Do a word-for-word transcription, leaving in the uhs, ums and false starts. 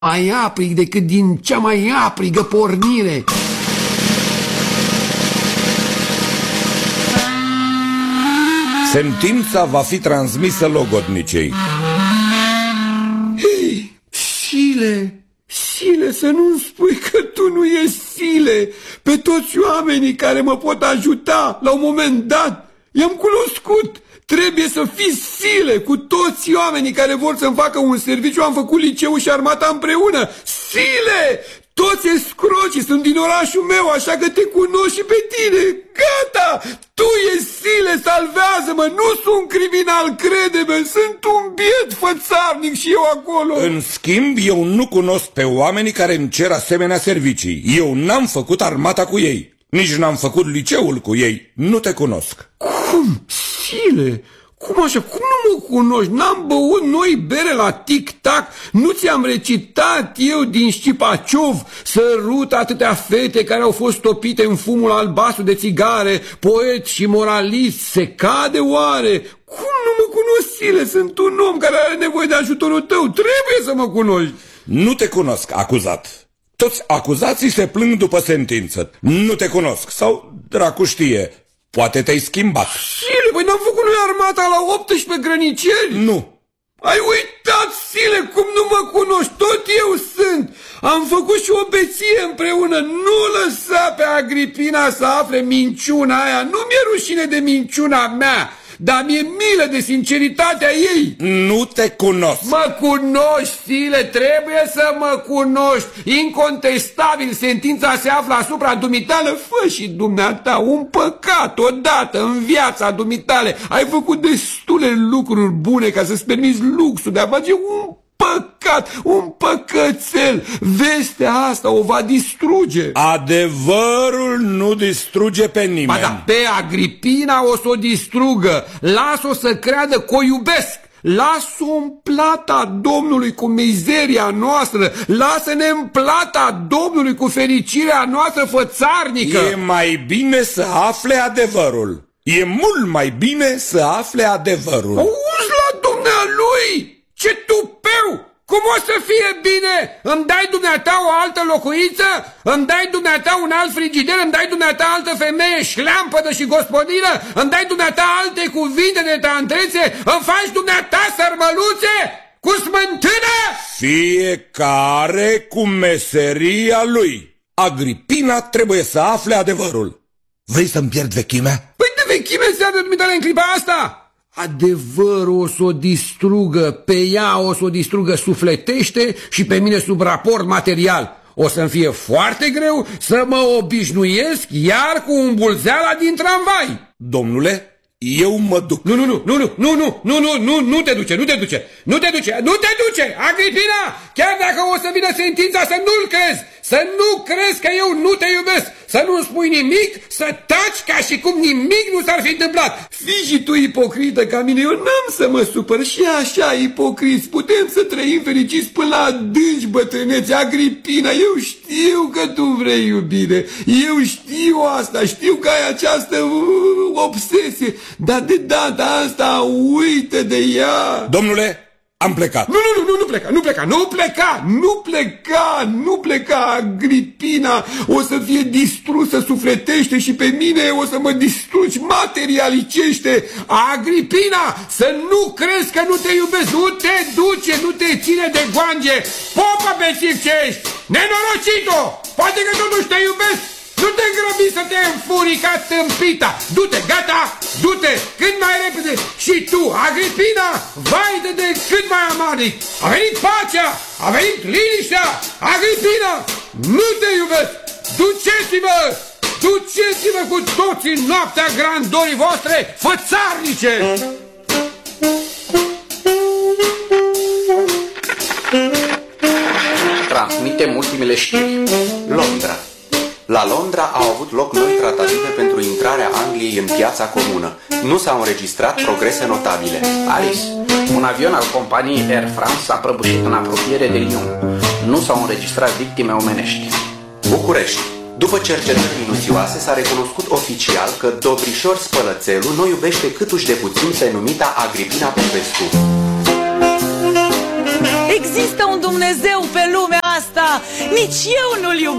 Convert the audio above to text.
mai aprig decât din cea mai aprigă pornire. Sentința va fi transmisă logodnicei. Hei, Sile, Sile, să nu-mi spui că tu nu ești Sile. Pe toți oamenii care mă pot ajuta la un moment dat i-am cunoscut. Trebuie să fii Sile cu toți oamenii care vor să-mi facă un serviciu. Am făcut liceul și armata împreună. Sile! Toți escrocii sunt din orașul meu, așa că te cunosc și pe tine. Gata! Tu ești Sile, salvează-mă! Nu sunt criminal, crede-mă! Sunt un biet fățarnic și eu acolo. În schimb, eu nu cunosc pe oamenii care îmi cer asemenea servicii. Eu n-am făcut armata cu ei. Nici n-am făcut liceul cu ei. Nu te cunosc. Cum? Sile? Cum așa? Cum nu mă cunoști? N-am băut noi bere la tic-tac? Nu ți-am recitat eu din Șcipaciov Sărut atâtea fete care au fost topite în fumul albastru de țigare, poet și moralist? Se cade oare? Cum nu mă cunoști, Sile? Sunt un om care are nevoie de ajutorul tău. Trebuie să mă cunoști. Nu te cunosc, acuzat. Toți acuzații se plâng după sentință. Nu te cunosc. Sau, dracu știe, poate te-ai schimbat. Sile, băi, n-am făcut noi armata la optsprezece grăniceri? Nu. Ai uitat, Sile, cum nu mă cunoști? Tot eu sunt. Am făcut și o beție împreună. Nu lăsa pe Agripina să afle minciuna aia. Nu mi-e rușine de minciuna mea, dar mi-e milă de sinceritatea ei. Nu te cunosc. Mă cunoști, Sile, trebuie să mă cunoști. Incontestabil, sentința se află asupra dumitale. Fă și dumneata un păcat odată în viața dumitale. Ai făcut destule lucruri bune ca să-ți permiți luxul de a face un păcat, un păcățel. Vestea asta o va distruge. Adevărul nu distruge pe nimeni. Ba da, pe Agripina o să o distrugă. Las-o să creadă că o iubesc. Lasă-o în plata Domnului cu mizeria noastră. Lasă-ne în plata Domnului cu fericirea noastră fățarnică. E mai bine să afle adevărul. E mult mai bine să afle adevărul. Auzi la dumnealui! Ce tupeu! Cum o să fie bine? Îmi dai dumneata o altă locuință? Îmi dai dumneata un alt frigider? Îmi dai dumneata altă femeie șleampădă și gospodină? Îmi dai dumneata alte cuvinte de tantrețe? Îmi faci dumneata sărmăluțe? Cu smântână? Fiecare cu meseria lui. Agripina trebuie să afle adevărul. Vrei să-mi pierd vechimea? Păi de vechime se adă dumitale în clipa asta? Adevărul o să o distrugă, pe ea o să o distrugă sufletește și pe mine sub raport material. O să-mi fie foarte greu să mă obișnuiesc iar cu umbulzeala din tramvai. Domnule, eu mă duc. Nu, nu, nu, nu, nu, nu, nu, nu, nu, nu, nu te duce, nu te duce, nu te duce, nu te duce, Agripina! Chiar dacă o să vină sentința, să nu-l crezi, să nu crezi că eu nu te iubesc, să nu-mi spui nimic, să taci ca și cum nimic nu s-ar fi întâmplat. Fii și tu ipocrită ca mine, eu n-am să mă supăr și așa ipocriți, putem să trăim fericiți până la adânci bătrâneți. Agripina, eu știu că tu vrei iubire, eu știu asta, știu că ai această uh, obsesie, dar de data asta uită de ea. Domnule, am plecat. Nu, nu, nu, nu pleca, nu pleca, nu pleca, nu pleca, nu pleca, Agripina o să fie distrusă sufletește și pe mine o să mă distrugi materialicește. Agripina, să nu crezi că nu te iubesc, nu te duce, nu te ține de goange, popă bețiv ce ești, nenorocito, poate că totuși te iubesc. Nu te îngrăbi să te înfurii ca tâmpita. Du-te, gata, du-te, cât mai repede. Și tu, Agripina, vai de, de cât mai amarnic. A venit pacea, a venit liniștea. Agripina, nu te iubesc. Duceți-vă, duceți-vă cu toții în noaptea grandorii voastre fățarnice. Transmitem ultimele știri. Londra. La Londra au avut loc noi tratative pentru intrarea Angliei în piața comună. Nu s-au înregistrat progrese notabile. Alice, un avion al companiei Air France s-a prăbușit în apropiere de Lyon. Nu s-au înregistrat victime omenești. București. După cercetări minuțioase s-a recunoscut oficial că Dobrișor Spălățelu nu iubește câtuși de puțin pe numita Agripina Popescu. Există un Dumnezeu pe lumea asta, nici eu nu-l iubesc.